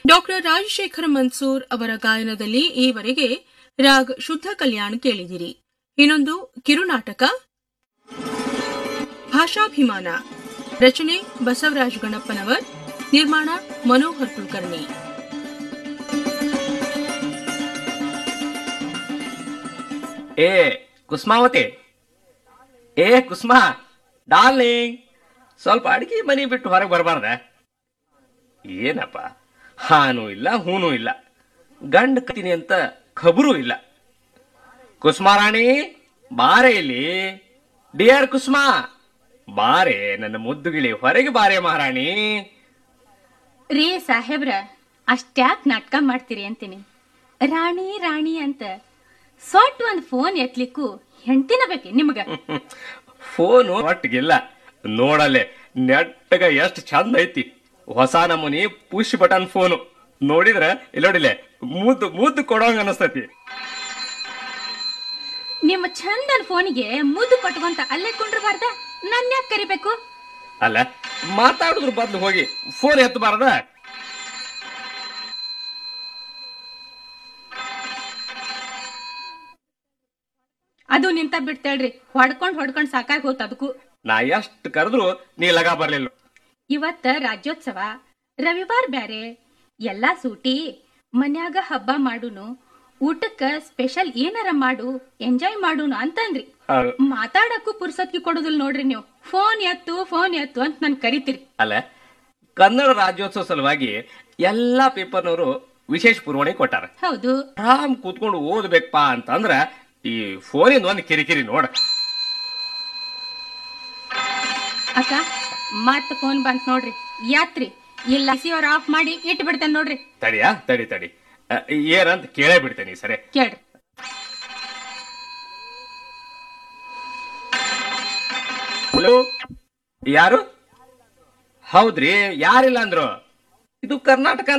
Doctor Rajashekhara Mansoor ಅವರ ಗಾಯನದಲ್ಲಿ ಈವರೆಗೆ ರಾಗ್ ಶುದ್ಧ ಕಲ್ಯಾಣ್ ಕೇಳಿದಿರಿ. ಇನ್ನೊಂದು ಕಿರುನಾಟಕ ಭಾಷಾಭಿಮಾನ, ರಚನೆ ಬಸವರಾಜ ಗಣಪ್ಪನವರ್, ನಿರ್ಮಾಣ ಮನೋಹರ್ ಕುಲಕರ್ಣಿ. ಏ ಕುಸ್ಮಾವತಿ, ಏ ಕುಸ್ಮಾ ಡಾರ್ಲಿಂಗ್, ಸ್ವಲ್ಪ ಅಡಿಗೆ ಮನಿ ಬಿಟ್ಟು ಹೊರಗೆ ಬರಬಾರ್ದ? ಏನಪ್ಪ, ಹಾನೂ ಇಲ್ಲ ಹೂನೂ ಇಲ್ಲ, ಗಂಡ ಕತೀನಿ ಅಂತ ಖಬರೂ ಇಲ್ಲ. ಕುಸ್ಮಾರಾಣಿ ಬಾರೆ ಇಲ್ಲಿ, ಡಿಯರ್ ಕುಸ್ಮಾ ಬಾರೆ, ನನ್ನ ಮುದ್ದುಗಿಳಿ ಹೊರಗೆ ಬಾರೆ ಮಹಾರಾಣಿ. ರೇ ಸಾಹೇಬ್ರ, ಅಷ್ಟ್ಯಾಕ್ ನಾಟಕ ಮಾಡ್ತೀರಿ ಅಂತೀನಿ. ರಾಣಿ ರಾಣಿ ಅಂತ ಸೊಟ್ ಒಂದ್ ಫೋನ್ ಎತ್ಲಿಕ್ಕೂ ಹೆಂಡತಿನ ಬೇಕೆ ನಿಮ್ಗ? ಫೋನು ಒಟ್ಟಿಗಿಲ್ಲ, ನೋಡಲೆ ನೆಟ್ಟಗ ಎಷ್ಟು ಚಂದ ಐತಿ. ಹೊಸ ನಮೂನಿ ಪುಷ್ ಬಟನ್ ಫೋನು, ನೋಡಿದ್ರ ಇಲ್ಲೋಡಿಲೆ ಮುದ್ದು ಮುದ್ದು ಕೊಡೋಂಗ ಅನಸ್ತೈತಿ. ನಿಮ್ಮ ಚಂದನ್ ಫೋನಿಗೆ ಮುದ್ದು ಕೊಟ್ಕೊಂತ ಅಲ್ಲೇ ಕೊಂಡ್ರಬಾರ್ದ? ನನ್ನ ಯಾಕೆ ಕರಿಬೇಕು? ಅಲ್ಲ, ಮಾತಾಡುದ್ರ ಬದ್ಲು ಹೋಗಿ ಫೋನ್ ಎತ್ತಬಾರ್ದ? ಅದು ನಿಂತ ಬಿಡ್ತೇಳ್ರಿ, ಹೊಡ್ಕೊಂಡ್ ಸಾಕಾಗಿ ಹೋತ್ ಅದಕ್ಕೂ. ನಾ ಎಷ್ಟು ಕರೆದ್ರು ನೀ ಲಗಾ ಬರ್ಲಿಲ್ಲ. ಇವತ್ತ ರಾಜ್ಯೋತ್ಸವ, ರವಿವಾರ ಬ್ಯಾರೆ, ಎಲ್ಲಾ ಸೂಟಿ, ಮನ್ಯಾಗ ಹಬ್ಬ ಮಾಡುನು, ಊಟಕ್ಕ ಸ್ಪೆಷಲ್ ಏನಾರ ಮಾಡು, ಎಂಜಾಯ್ ಮಾಡುನು ಅಂತಂದ್ರಿ. ಮಾತಾಡಕ್ಕೂ ಪುರ್ಸತ್ಗಿ ಕೊಡುದಿಲ್ಲ ನೋಡ್ರಿ ನೀವು. ಫೋನ್ ಎತ್ತು ಅಂತ ನನ್ ಕರಿತೀರಿ. ಅಲ್ಲ, ಕನ್ನಡ ರಾಜ್ಯೋತ್ಸವ ಸಲುವಾಗಿ ಎಲ್ಲಾ ಪೇಪರ್ನವರು ವಿಶೇಷ ಪುರವಣಿ ಕೊಟ್ಟಾರ. ಹೌದು, ಆರಾಮ್ ಕೂತ್ಕೊಂಡು ಓದ್ಬೇಕಪ್ಪ ಅಂತಂದ್ರ ಈ ಫೋನಿಂದ ಒಂದು ಕಿರಿಕಿರಿ ನೋಡ. ಅಕ್ಕ ಮತ್ ಫೋನ್ ಬಂತ್ ನೋಡ್ರಿ, ಯಾತ್ರಿ ಇಲ್ಲ ಅವ್ರ ಆಫ್ ಮಾಡಿ ಇಟ್ಟು ಬಿಡ್ತೇನೆ ನೋಡ್ರಿ. ತಡಿಯಾ, ತಡಿ ಏನಂತ ಕೇಳೇ ಬಿಡ್ತೇನೆ ಈ ಸರಿ. ಕೇಳ್ರಿ. ಹಲೋ, ಯಾರು? ಹೌದ್ರಿ, ಯಾರಿಲ್ಲ ಅಂದ್ರು. ಇದು ಕರ್ನಾಟಕ